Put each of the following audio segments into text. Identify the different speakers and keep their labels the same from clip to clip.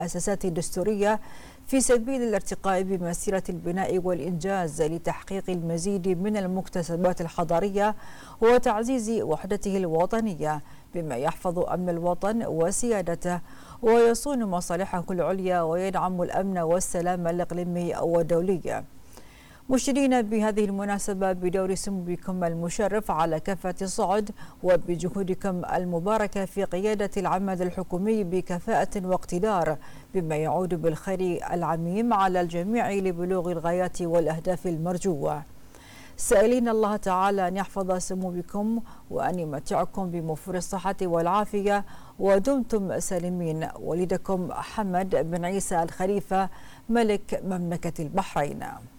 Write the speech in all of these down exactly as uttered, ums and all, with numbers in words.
Speaker 1: المؤسسات الدستورية في سبيل الارتقاء بمسيرة البناء والإنجاز لتحقيق المزيد من المكتسبات الحضارية وتعزيز وحدته الوطنية، بما يحفظ أمن الوطن وسيادته ويصون مصالحه العليا ويدعم الأمن والسلام الإقليمي والدولي. مشيرين بهذه المناسبة بدور سموكم المشرف على كافة الصعد وبجهودكم المباركة في قيادة العمل الحكومي بكفاءة واقتدار، بما يعود بالخير العميم على الجميع لبلوغ الغايات والأهداف المرجوة. سائلين الله تعالى أن يحفظ سموكم وأن يمتعكم بموفور الصحة والعافية ودمتم سالمين. ولدكم حمد بن عيسى الخليفة ملك مملكة البحرين.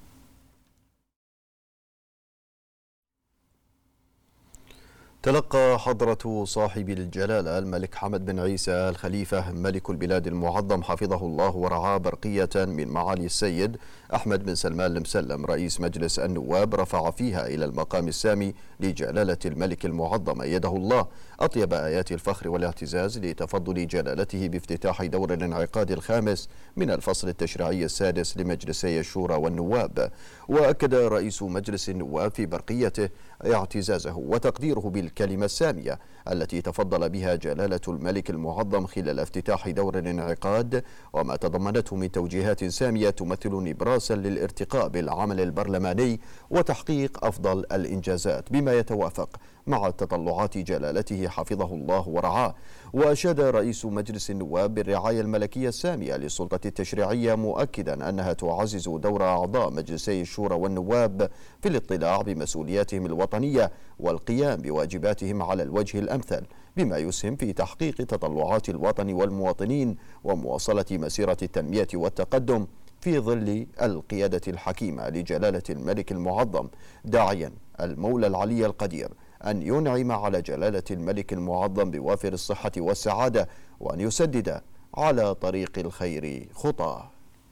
Speaker 2: تلقى حضرة صاحب الجلالة الملك حمد بن عيسى الخليفة ملك البلاد المعظم حفظه الله ورعاه برقية من معالي السيد أحمد بن سلمان المسلم رئيس مجلس النواب، رفع فيها إلى المقام السامي لجلالة الملك المعظم أيده الله أطيب آيات الفخر والاعتزاز لتفضل جلالته بافتتاح دور الانعقاد الخامس من الفصل التشريعي السادس لمجلسي الشورى والنواب. وأكد رئيس مجلس النواب في برقيته اعتزازه وتقديره بالكلمة السامية التي تفضل بها جلالة الملك المعظم خلال افتتاح دور الانعقاد، وما تضمنته من توجيهات سامية تمثل نبراسا للارتقاء بالعمل البرلماني وتحقيق أفضل الإنجازات بما يتوافق مع تطلعات جلالته حفظه الله ورعاه. وأشاد رئيس مجلس النواب بالرعاية الملكية السامية للسلطة التشريعية، مؤكدا أنها تعزز دور أعضاء مجلسي الشورى والنواب في الاطلاع بمسؤولياتهم الوطنية والقيام بواجباتهم على الوجه الأمثل، بما يسهم في تحقيق تطلعات الوطن والمواطنين ومواصلة مسيرة التنمية والتقدم في ظل القيادة الحكيمة لجلالة الملك المعظم، داعيا المولى العلي القدير أن ينعم على جلالة الملك المعظم بوافر الصحة والسعادة، وأن يسدد على طريق الخير خطاه.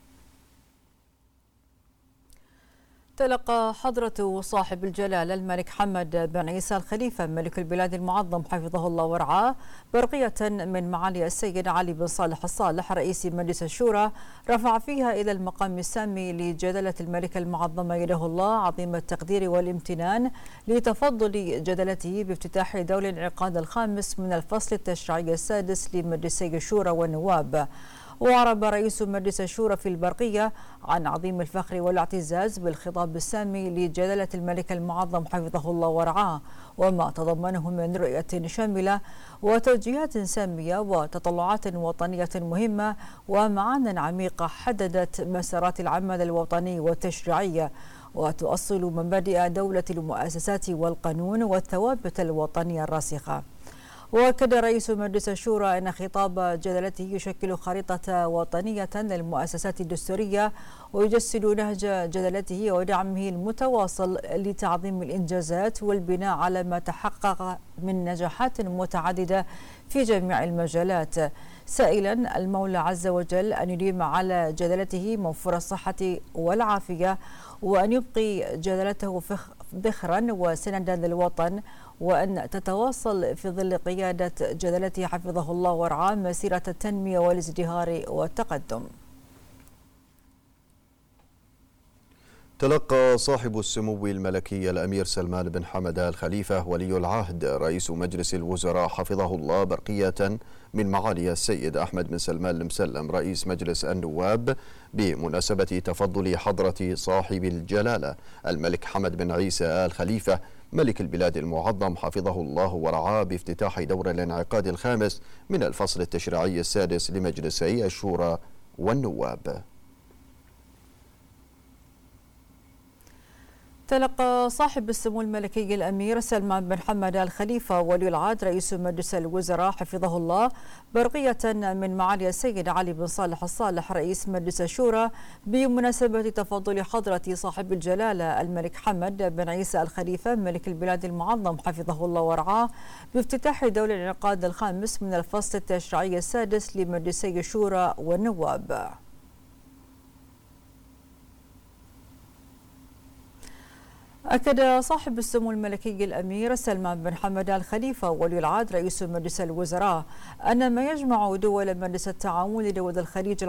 Speaker 1: تلقى حضرة صاحب الجلالة الملك حمد بن عيسى الخليفة ملك البلاد المعظم حفظه الله ورعاه برقية من معالي السيد علي بن صالح الصالح رئيس مجلس الشورى، رفع فيها إلى المقام السامي لجلالة الملك المعظم يده الله عظيم التقدير والامتنان لتفضل جلالته بافتتاح دور الانعقاد الخامس من الفصل التشريعي السادس لمجلسي الشورى والنواب. وأعرب رئيس مجلس الشورى في البرقية عن عظيم الفخر والاعتزاز بالخطاب السامي لجلالة الملك المعظم حفظه الله ورعاه، وما تضمنه من رؤية شاملة وتوجيهات سامية وتطلعات وطنية مهمة ومعان عميقة حددت مسارات العمل الوطني والتشريعية، وتؤصل مبادئ دولة المؤسسات والقانون والثوابت الوطنية الراسخة. وأكد رئيس مجلس الشورى أن خطاب جلالته يشكل خريطة وطنية للمؤسسات الدستورية ويجسد نهج جلالته ودعمه المتواصل لتعظيم الإنجازات والبناء على ما تحقق من نجاحات متعددة في جميع المجالات، سائلا المولى عز وجل أن يديم على جلالته موفور الصحة والعافية، وأن يبقي جلالته ذخرا وسندا للوطن، وأن تتواصل في ظل قيادة جلالته حفظه الله ورعاه مسيرة التنمية والازدهار والتقدم.
Speaker 2: تلقى صاحب السمو الملكي الأمير سلمان بن حمد الخليفة ولي العهد رئيس مجلس الوزراء حفظه الله برقية من معالي السيد أحمد بن سلمان المسلم رئيس مجلس النواب بمناسبة تفضل حضرة صاحب الجلالة الملك حمد بن عيسى الخليفة ملك البلاد المعظم حفظه الله ورعاه بافتتاح دور الانعقاد الخامس من الفصل التشريعي السادس لمجلسي الشورى والنواب.
Speaker 1: تلقى صاحب السمو الملكي الأمير سلمان بن حمد الخليفة ولي العهد رئيس مجلس الوزراء حفظه الله برقية من معالي السيد علي بن صالح الصالح رئيس مجلس الشورى بمناسبة تفضل حضرة صاحب الجلالة الملك حمد بن عيسى الخليفة ملك البلاد المعظم حفظه الله ورعاه بافتتاح دور الانعقاد الخامس من الفصل التشريعي السادس لمجلسي الشورى والنواب. أكد صاحب السمو الملكي الأمير سلمان بن حمد آل خليفة ولي العهد رئيس مجلس الوزراء أن ما يجمع دول مجلس التعاون لدول الخليج